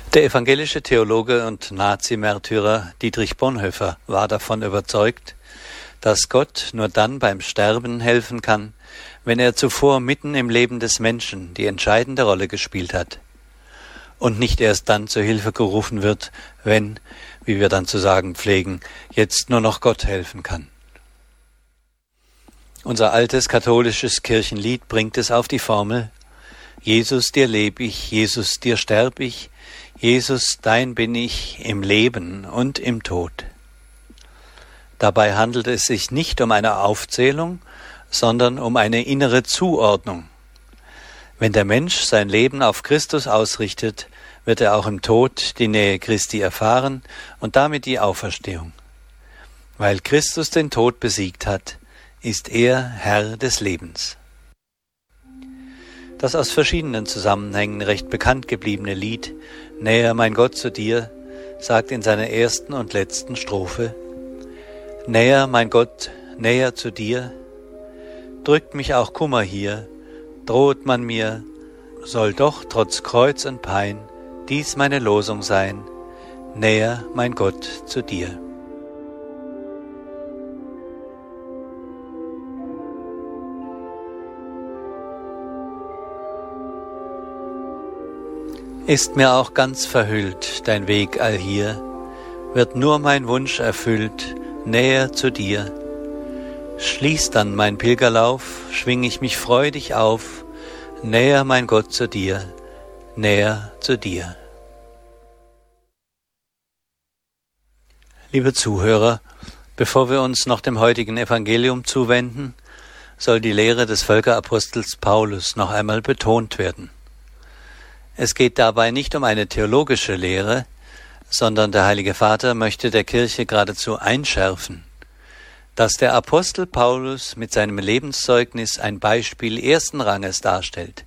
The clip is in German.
Der evangelische Theologe und Nazi-Märtyrer Dietrich Bonhoeffer war davon überzeugt, dass Gott nur dann beim Sterben helfen kann, wenn er zuvor mitten im Leben des Menschen die entscheidende Rolle gespielt hat und nicht erst dann zur Hilfe gerufen wird, wenn, wie wir dann zu sagen pflegen, jetzt nur noch Gott helfen kann. Unser altes katholisches Kirchenlied bringt es auf die Formel: Jesus, dir leb ich, Jesus, dir sterb ich, Jesus, dein bin ich im Leben und im Tod. Dabei handelt es sich nicht um eine Aufzählung, sondern um eine innere Zuordnung. Wenn der Mensch sein Leben auf Christus ausrichtet, wird er auch im Tod die Nähe Christi erfahren und damit die Auferstehung. Weil Christus den Tod besiegt hat, ist er Herr des Lebens. Das aus verschiedenen Zusammenhängen recht bekannt gebliebene Lied »Näher, mein Gott, zu dir« sagt in seiner ersten und letzten Strophe: »Näher, mein Gott, näher zu dir, drückt mich auch Kummer hier, droht man mir, soll doch trotz Kreuz und Pein dies meine Losung sein, näher, mein Gott, zu dir.« Ist mir auch ganz verhüllt dein Weg allhier, wird nur mein Wunsch erfüllt, näher zu dir. Schließt dann mein Pilgerlauf, schwing ich mich freudig auf, näher, mein Gott, zu dir, näher zu dir. Liebe Zuhörer, bevor wir uns noch dem heutigen Evangelium zuwenden, soll die Lehre des Völkerapostels Paulus noch einmal betont werden. Es geht dabei nicht um eine theologische Lehre, sondern der Heilige Vater möchte der Kirche geradezu einschärfen, dass der Apostel Paulus mit seinem Lebenszeugnis ein Beispiel ersten Ranges darstellt.